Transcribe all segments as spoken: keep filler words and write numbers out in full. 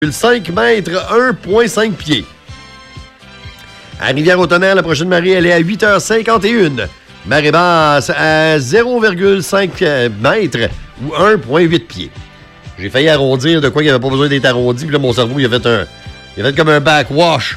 cinq mètres, un virgule cinq pieds. À Rivière-au-Tonnerre, la prochaine marée, elle est à huit heures cinquante et une. Marée basse à zéro virgule cinq mètres ou un virgule huit pieds. J'ai failli arrondir de quoi il n'y avait pas besoin d'être arrondi, puis là, mon cerveau, il a fait un... Il a fait comme un backwash.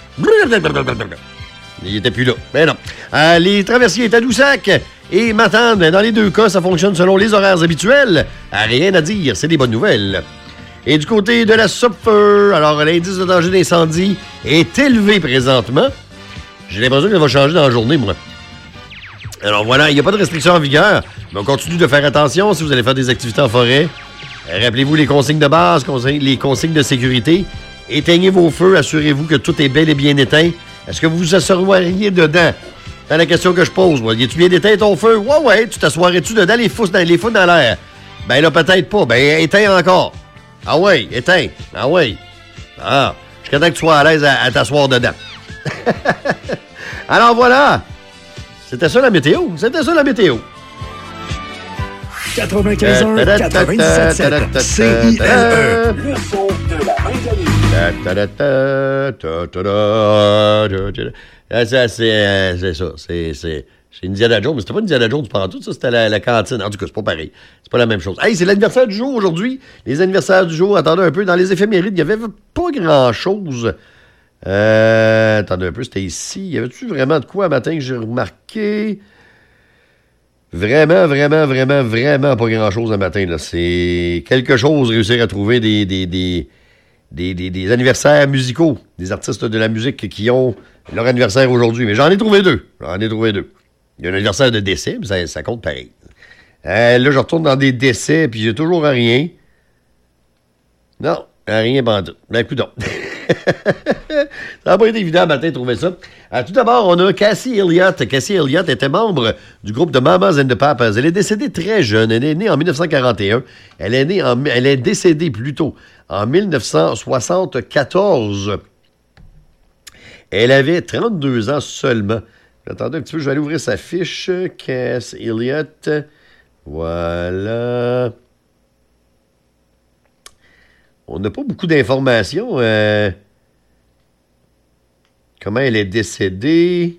Il était plus là. Mais non. Euh, les traversiers est à Tadoussac et Matane. Dans les deux cas, ça fonctionne selon les horaires habituels. À rien à dire, c'est des bonnes nouvelles. Et du côté de la Sopfer, alors l'indice de danger d'incendie est élevé présentement. J'ai l'impression que ça va changer dans la journée, moi. Alors voilà, il n'y a pas de restriction en vigueur, mais on continue de faire attention si vous allez faire des activités en forêt. Rappelez-vous les consignes de base, les consignes de sécurité. Éteignez vos feux, assurez-vous que tout est bel et bien éteint. Est-ce que vous vous assoiriez dedans? C'est la question que je pose, moi. Es-tu bien éteint ton feu? Ouais, ouais. Tu t'assoirais-tu dedans les fous dans, les fous dans l'air? Ben là, peut-être pas. Ben, éteins encore. Ah ouais, éteins. Ah ouais. Ah, jusqu'à temps que tu sois à l'aise à, à t'asseoir dedans. Alors voilà. C'était ça la météo. C'était ça la météo. quatre-vingt-quinze un quatre-vingt-dix-sept sept C I L E. Le son de la C'est, c'est, c'est ça. C'est, c'est, c'est Indiana Jones. Mais c'était pas Indiana Jones pendant tout ça. C'était la, la cantine. En tout cas, c'est pas pareil. C'est pas la même chose. Hey, c'est l'anniversaire du jour aujourd'hui. Les anniversaires du jour. Attendez un peu. Dans les éphémérides, il n'y avait pas grand-chose. Euh, attendez un peu. C'était ici. Y avait-tu vraiment de quoi un matin que j'ai remarqué? Vraiment, vraiment, vraiment, vraiment pas grand-chose un matin. Là. C'est quelque chose réussir à trouver des, des, des, des, des, des anniversaires musicaux, des artistes de la musique qui ont leur anniversaire aujourd'hui. Mais j'en ai trouvé deux. J'en ai trouvé deux. Il y a un anniversaire de décès, mais ça, ça compte pareil. Euh, là, je retourne dans des décès, puis j'ai toujours rien. Non, rien bandit. Ben, écoute donc. Ça n'a pas été évident matin de trouver ça. Euh, tout d'abord, on a Cassie Elliott. Cassie Elliott était membre du groupe de Mamas and the Papas. Elle est décédée très jeune. Elle est née en dix-neuf cent quarante et un. Elle est, née en, elle est décédée plutôt en dix-neuf cent soixante-quatorze. Elle avait trente-deux ans seulement. Attendez un petit peu, je vais aller ouvrir sa fiche. Cassie Elliott. Voilà. On n'a pas beaucoup d'informations. Euh, comment elle est décédée?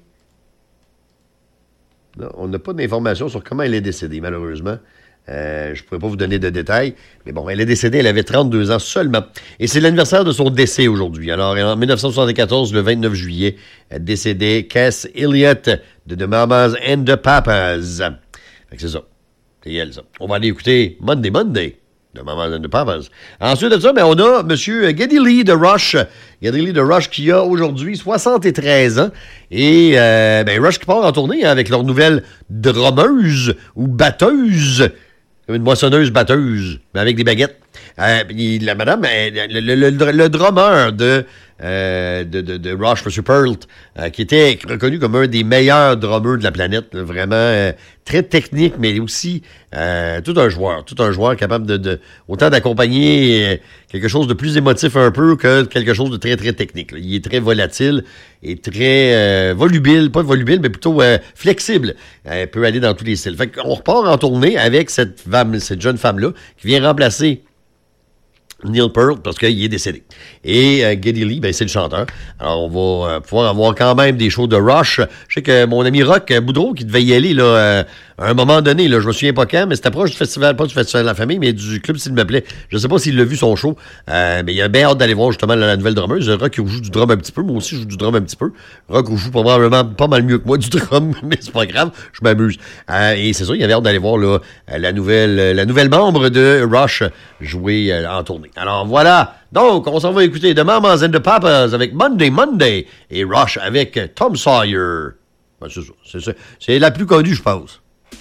Non, on n'a pas d'informations sur comment elle est décédée, malheureusement. Euh, je ne pourrais pas vous donner de détails. Mais bon, elle est décédée, elle avait trente-deux ans seulement. Et c'est l'anniversaire de son décès aujourd'hui. Alors, en dix-neuf cent soixante-quatorze, le vingt-neuf juillet, elle décédait Cass Elliott de The Mamas and the Papas. Fait que c'est ça. C'est elle, ça. On va aller écouter Monday Monday de Mamas and the Papas. Ensuite de ça, ben, on a M. Geddy Lee de Rush. Geddy Lee de Rush qui a aujourd'hui soixante-treize ans. Et euh, ben, Rush qui part en tournée hein, avec leur nouvelle drummeuse ou batteuse. Une moissonneuse batteuse, mais avec des baguettes. Euh, la madame, le, le, le, le drummer de, euh, de, de, de Rush, M. Peart, euh, qui était reconnu comme un des meilleurs drummers de la planète, là, vraiment euh, très technique, mais aussi euh, tout un joueur, tout un joueur capable de, de autant d'accompagner euh, quelque chose de plus émotif un peu que quelque chose de très, très technique. Là. Il est très volatile et très euh, volubile, pas volubile, mais plutôt euh, flexible. Elle peut aller dans tous les styles. Fait qu'on repart en tournée avec cette femme, cette jeune femme-là, qui vient remplacer Neil Peart, parce qu'il est décédé. Et euh, Geddy Lee, ben, c'est le chanteur. Alors, on va euh, pouvoir avoir quand même des shows de Rush. Je sais que mon ami Rock Boudreau, qui devait y aller là, euh, à un moment donné, là, je me souviens pas quand, mais c'était proche du festival, pas du festival de la famille, mais du club s'il me plaît. Je sais pas s'il l'a vu son show, euh, mais il a bien hâte d'aller voir justement la, la nouvelle drummeuse. Rock joue du drum un petit peu, moi aussi je joue du drum un petit peu. Rock joue probablement pas mal mieux que moi du drum, mais c'est pas grave, je m'amuse. Euh, et c'est ça, il avait hâte d'aller voir là, la nouvelle la nouvelle membre de Rush jouer euh, en tournée. Alors voilà, donc on s'en va écouter The Mamas and the Papas avec Monday Monday et Rush avec Tom Sawyer. Ben, c'est ça, c'est ça. C'est la plus connue, je pense.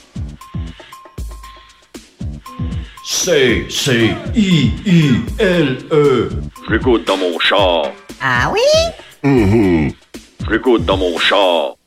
C C I I L E. Je l'écoute dans mon char. Ah oui? Mm-hmm. Je l'écoute dans mon char.